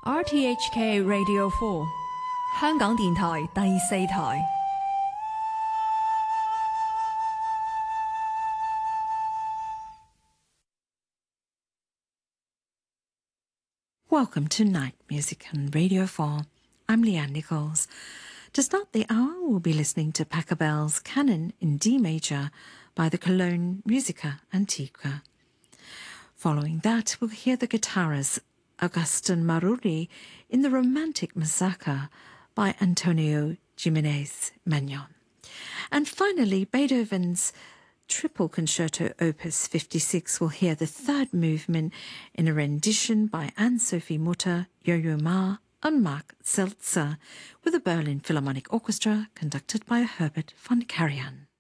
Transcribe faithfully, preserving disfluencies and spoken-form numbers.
R T H K Radio four 香港電台第四台。 Welcome to Night Music on Radio four. I'm Leanne Nichols. To start the hour, we'll be listening to Pachelbel's Canon in D major by the Cologne Musica Antiqua. Following that, we'll hear the guitarist Agustin Maruri in the Romantic Massacre by Antonio Jimenez Magnon. And finally, Beethoven's Triple Concerto Opus fifty-six will hear the third movement in a rendition by Anne-Sophie Mutter, Yo-Yo Ma and Mark Seltzer with the Berlin Philharmonic Orchestra conducted by Herbert von Karajan.